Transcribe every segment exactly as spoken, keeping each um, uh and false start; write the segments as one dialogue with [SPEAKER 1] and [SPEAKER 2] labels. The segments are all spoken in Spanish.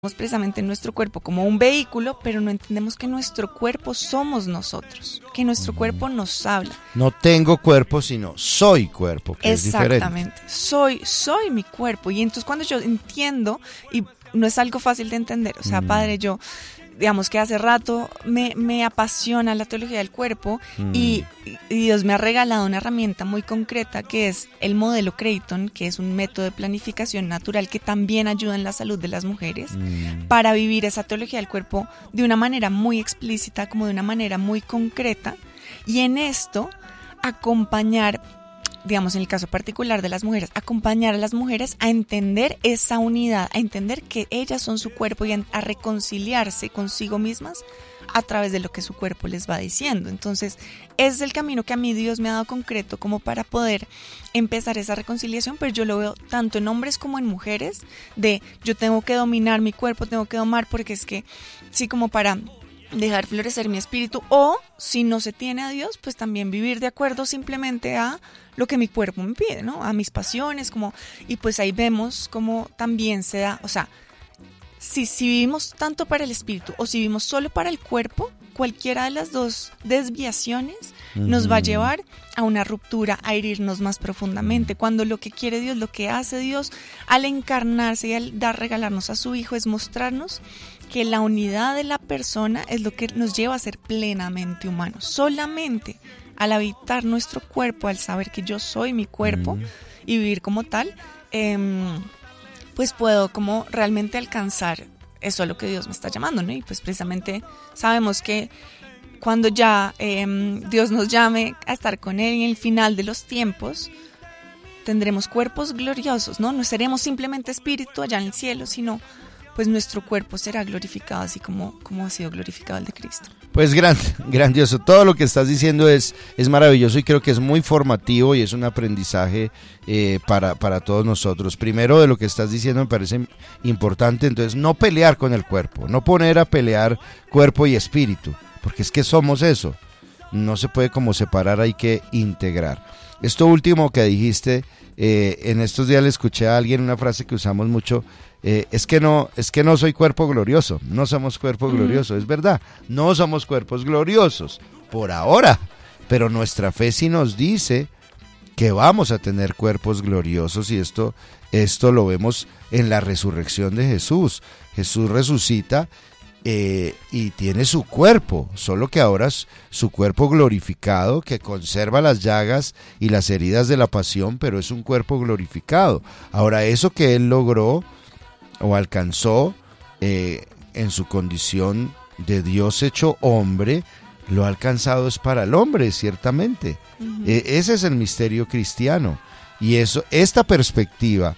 [SPEAKER 1] precisamente nuestro cuerpo como un vehículo, pero no entendemos que nuestro cuerpo somos nosotros, que nuestro cuerpo nos habla.
[SPEAKER 2] No tengo cuerpo, sino soy cuerpo, que es diferente.
[SPEAKER 1] Exactamente, soy, soy mi cuerpo. Y entonces cuando yo entiendo, y no es algo fácil de entender, o sea, mm. padre, yo, digamos que hace rato me, me apasiona la teología del cuerpo mm. y, y Dios me ha regalado una herramienta muy concreta que es el modelo Creighton, que es un método de planificación natural que también ayuda en la salud de las mujeres mm. para vivir esa teología del cuerpo de una manera muy explícita, como de una manera muy concreta, y en esto acompañar, digamos en el caso particular de las mujeres, acompañar a las mujeres a entender esa unidad, a entender que ellas son su cuerpo y a, a reconciliarse consigo mismas a través de lo que su cuerpo les va diciendo. Entonces, ese es el camino que a mí Dios me ha dado concreto como para poder empezar esa reconciliación, pero yo lo veo tanto en hombres como en mujeres, de yo tengo que dominar mi cuerpo, tengo que domar, porque es que, sí, como para dejar florecer mi espíritu, o si no se tiene a Dios, pues también vivir de acuerdo simplemente a lo que mi cuerpo me pide, ¿no? A mis pasiones, como, y pues ahí vemos cómo también se da, o sea, si, si vivimos tanto para el espíritu o si vivimos solo para el cuerpo, cualquiera de las dos desviaciones uh-huh. nos va a llevar a una ruptura, a herirnos más profundamente, cuando lo que quiere Dios, lo que hace Dios al encarnarse y al dar, regalarnos a su Hijo, es mostrarnos que la unidad de la persona es lo que nos lleva a ser plenamente humanos. Solamente al habitar nuestro cuerpo, al saber que yo soy mi cuerpo mm. y vivir como tal, eh, pues puedo como realmente alcanzar eso a lo que Dios me está llamando, ¿no? Y pues precisamente sabemos que cuando ya eh, Dios nos llame a estar con Él en el final de los tiempos, tendremos cuerpos gloriosos, ¿no? No seremos simplemente espíritu allá en el cielo, sino pues nuestro cuerpo será glorificado así como, como ha sido glorificado el de Cristo.
[SPEAKER 2] Pues gran, grandioso, todo lo que estás diciendo es, es maravilloso y creo que es muy formativo y es un aprendizaje eh, para, para todos nosotros. Primero, de lo que estás diciendo me parece importante, entonces no pelear con el cuerpo, no poner a pelear cuerpo y espíritu, porque es que somos eso, no se puede como separar, hay que integrar. Esto último que dijiste, eh, en estos días le escuché a alguien una frase que usamos mucho, Eh, es que no, es que no soy cuerpo glorioso, no somos cuerpo mm. glorioso, es verdad, no somos cuerpos gloriosos por ahora, pero nuestra fe sí nos dice que vamos a tener cuerpos gloriosos y esto, esto lo vemos en la resurrección de Jesús. Jesús resucita eh, y tiene su cuerpo, solo que ahora es su cuerpo glorificado que conserva las llagas y las heridas de la pasión, pero es un cuerpo glorificado. Ahora eso que él logró o alcanzó eh, en su condición de Dios hecho hombre, lo ha alcanzado es para el hombre, ciertamente. Uh-huh. Eh, ese es el misterio cristiano. Y eso, esta perspectiva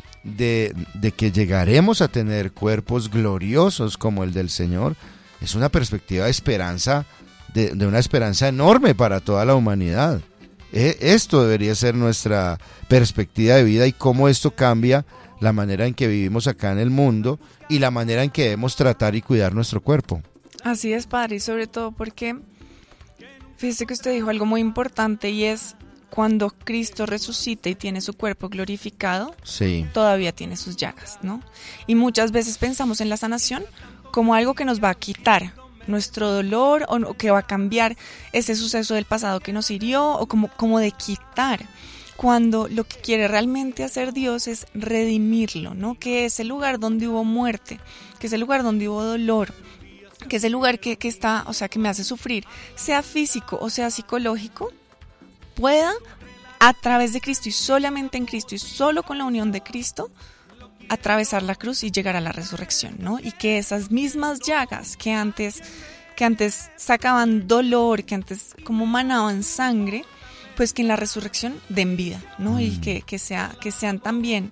[SPEAKER 2] de, de que llegaremos a tener cuerpos gloriosos como el del Señor, es una perspectiva de esperanza, de, de una esperanza enorme para toda la humanidad. Eh, esto debería ser nuestra perspectiva de vida y cómo esto cambia la manera en que vivimos acá en el mundo y la manera en que debemos tratar y cuidar nuestro cuerpo.
[SPEAKER 1] Así es, padre, y sobre todo porque fíjese que usted dijo algo muy importante y es cuando Cristo resucita y tiene su cuerpo glorificado,
[SPEAKER 2] sí.
[SPEAKER 1] todavía tiene sus llagas, ¿no? Y muchas veces pensamos en la sanación como algo que nos va a quitar nuestro dolor o que va a cambiar ese suceso del pasado que nos hirió o como, como de quitar, cuando lo que quiere realmente hacer Dios es redimirlo, ¿no? Que ese lugar donde hubo muerte, que ese lugar donde hubo dolor, que ese lugar que, que está, o sea, que me hace sufrir, sea físico o sea psicológico, pueda a través de Cristo y solamente en Cristo y solo con la unión de Cristo atravesar la cruz y llegar a la resurrección, ¿no? Y que esas mismas llagas que antes, que antes sacaban dolor, que antes como manaban sangre, pues que en la resurrección den vida, ¿no? Mm. Y que, que, sea, que sean también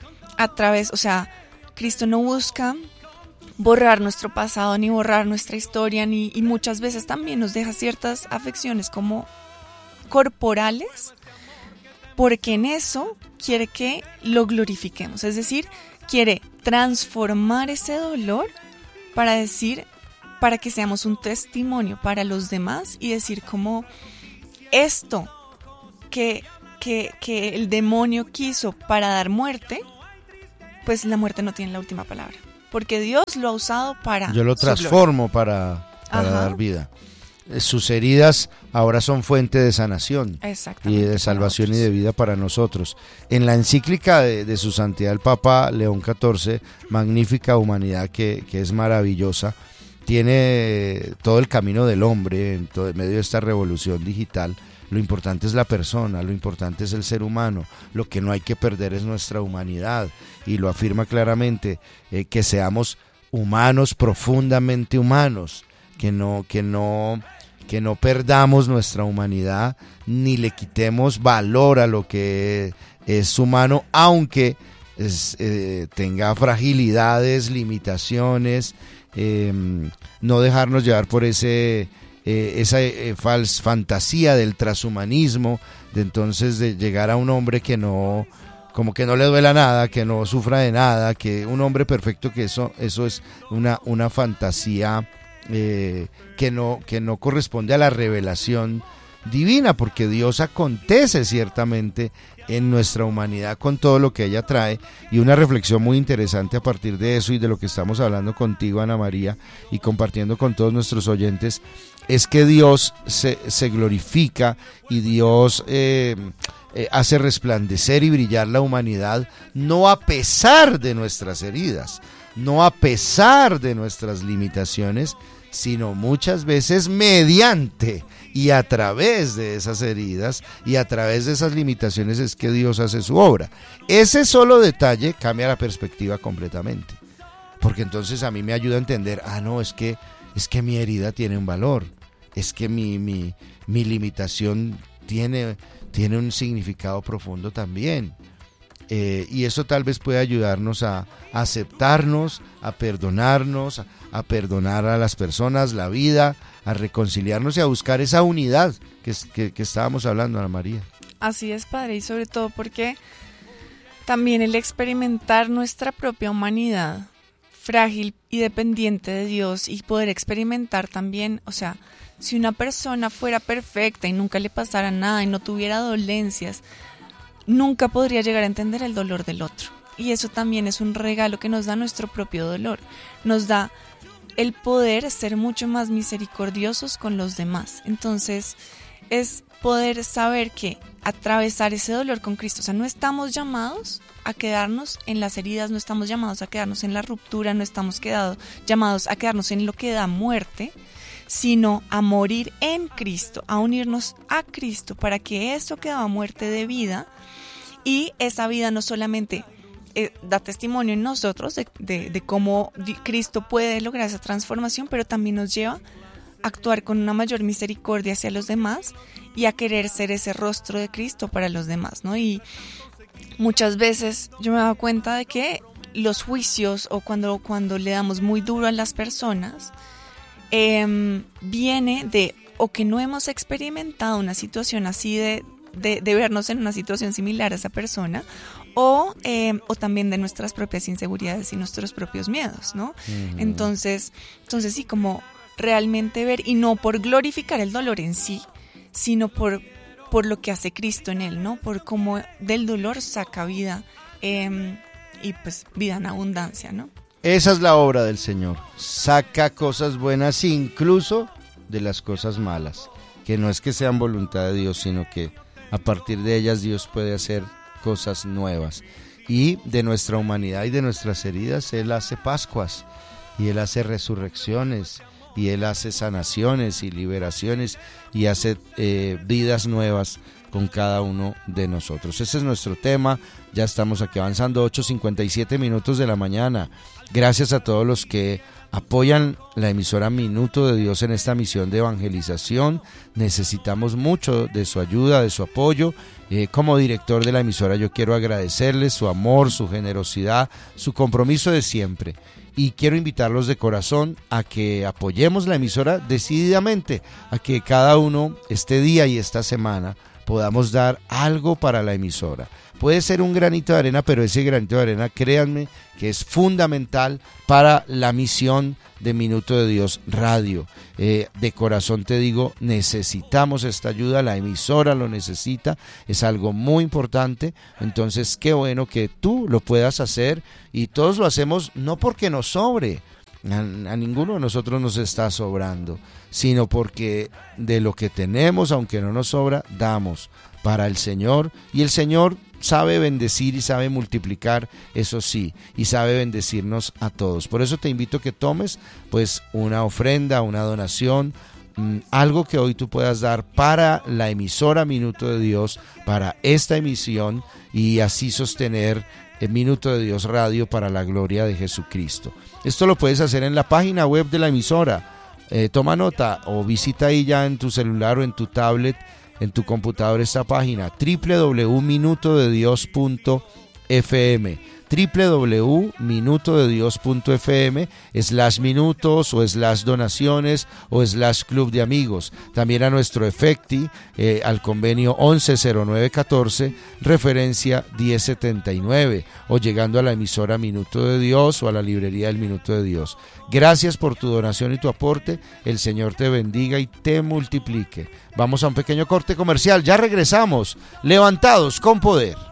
[SPEAKER 1] a través, o sea, Cristo no busca borrar nuestro pasado, ni borrar nuestra historia, ni, y muchas veces también nos deja ciertas afecciones como corporales, porque en eso quiere que lo glorifiquemos, es decir, quiere transformar ese dolor para decir, para que seamos un testimonio para los demás y decir como esto que, que, que el demonio quiso para dar muerte, pues la muerte no tiene la última palabra. porque Dios lo ha usado para
[SPEAKER 2] Yo lo transformo para, para dar vida. Sus heridas ahora son fuente de sanación y de salvación y de vida para nosotros. En la encíclica de, de su santidad el Papa León catorce, Magnífica Humanidad, que, que es maravillosa, tiene todo el camino del hombre en, todo, en medio de esta revolución digital. Lo importante es la persona, lo importante es el ser humano, lo que no hay que perder es nuestra humanidad, y lo afirma claramente, eh, que seamos humanos, profundamente humanos, que no, que no, que no perdamos nuestra humanidad, ni le quitemos valor a lo que es humano, aunque es, eh, tenga fragilidades, limitaciones, eh, no dejarnos llevar por ese... Eh, esa eh, fals, fantasía del transhumanismo, de entonces de llegar a un hombre que no, como que no le duela nada, que no sufra de nada, que un hombre perfecto, que eso, eso es una, una fantasía eh, que no, que no corresponde a la revelación divina, porque Dios acontece ciertamente en nuestra humanidad con todo lo que ella trae. Y una reflexión muy interesante a partir de eso y de lo que estamos hablando contigo, Ana María, y compartiendo con todos nuestros oyentes, es que Dios se, se glorifica y Dios eh, eh, hace resplandecer y brillar la humanidad, no a pesar de nuestras heridas, no a pesar de nuestras limitaciones, sino muchas veces mediante y a través de esas heridas y a través de esas limitaciones es que Dios hace su obra. Ese solo detalle cambia la perspectiva completamente, porque entonces a mí me ayuda a entender, ah no, es que, es que mi herida tiene un valor, es que mi, mi, mi limitación tiene, tiene un significado profundo también. Eh, y eso tal vez puede ayudarnos a, a aceptarnos, a perdonarnos, a, a perdonar a las personas, la vida, a reconciliarnos y a buscar esa unidad que, que, que estábamos hablando, Ana María.
[SPEAKER 1] Así es, Padre, y sobre todo porque también el experimentar nuestra propia humanidad frágil y dependiente de Dios, y poder experimentar también, o sea, si una persona fuera perfecta y nunca le pasara nada y no tuviera dolencias, nunca podría llegar a entender el dolor del otro. Y eso también es un regalo que nos da nuestro propio dolor. Nos da el poder ser mucho más misericordiosos con los demás. Entonces, es poder saber que atravesar ese dolor con Cristo, o sea, no estamos llamados a quedarnos en las heridas, no estamos llamados a quedarnos en la ruptura, no estamos quedado, llamados a quedarnos en lo que da muerte, sino a morir en Cristo, a unirnos a Cristo para que eso que daba muerte dé vida, y esa vida no solamente eh, da testimonio en nosotros de, de, de cómo Cristo puede lograr esa transformación, pero también nos lleva a actuar con una mayor misericordia hacia los demás y a querer ser ese rostro de Cristo para los demás, ¿no? Y muchas veces yo me he dado cuenta de que los juicios, o cuando, cuando le damos muy duro a las personas, Eh, viene de o que no hemos experimentado una situación así de, de, de vernos en una situación similar a esa persona, o, eh, o también de nuestras propias inseguridades y nuestros propios miedos, ¿no? Uh-huh. Entonces, entonces sí, como realmente ver, y no por glorificar el dolor en sí, sino por, por lo que hace Cristo en él, ¿no? Por cómo del dolor saca vida, eh, y pues vida en abundancia, ¿no?
[SPEAKER 2] Esa es la obra del Señor, saca cosas buenas incluso de las cosas malas, que no es que sean voluntad de Dios, sino que a partir de ellas Dios puede hacer cosas nuevas. Y de nuestra humanidad y de nuestras heridas Él hace Pascuas, y Él hace resurrecciones, y Él hace sanaciones y liberaciones, y hace eh, vidas nuevas con cada uno de nosotros. Ese es nuestro tema. Ya estamos aquí avanzando, ocho cincuenta y siete minutos de la mañana. Gracias a todos los que apoyan la emisora Minuto de Dios en esta misión de evangelización. Necesitamos mucho de su ayuda, de su apoyo. Eh, como director de la emisora, yo quiero agradecerles su amor, su generosidad, su compromiso de siempre. Y quiero invitarlos de corazón a que apoyemos la emisora decididamente, a que cada uno este día y esta semana podamos dar algo para la emisora. Puede ser un granito de arena, pero ese granito de arena, créanme, que es fundamental para la misión de Minuto de Dios Radio. Eh, de corazón te digo, necesitamos esta ayuda, la emisora lo necesita, es algo muy importante. Entonces, qué bueno que tú lo puedas hacer, y todos lo hacemos no porque nos sobre, a, a ninguno de nosotros nos está sobrando, sino porque de lo que tenemos, aunque no nos sobra, damos para el Señor, y el Señor sabe bendecir y sabe multiplicar, eso sí, y sabe bendecirnos a todos. Por eso te invito a que tomes pues una ofrenda, una donación, mmm, algo que hoy tú puedas dar para la emisora Minuto de Dios, para esta emisión, y así sostener el Minuto de Dios Radio para la gloria de Jesucristo. Esto lo puedes hacer en la página web de la emisora. Eh, toma nota o visita ahí ya en tu celular o en tu tablet, en tu computador, esta página doble u doble u doble u punto minuto de dios punto f m, doble u doble u doble u punto minuto de dios punto f m, slash minutos o slash donaciones o slash club de amigos. También a nuestro efecti, eh, al convenio once cero nueve catorce, referencia diez setenta y nueve, o llegando a la emisora Minuto de Dios o a la librería del Minuto de Dios. Gracias por tu donación y tu aporte. El Señor te bendiga y te multiplique. Vamos a un pequeño corte comercial. Ya regresamos. Levantados con poder.